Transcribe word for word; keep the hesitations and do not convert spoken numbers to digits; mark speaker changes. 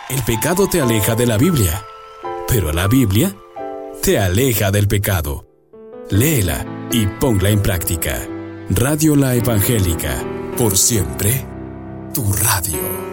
Speaker 1: El pecado te aleja de la Biblia, pero la Biblia te aleja del pecado. Léela y ponla en práctica. Radio La Evangélica, por siempre, tu radio.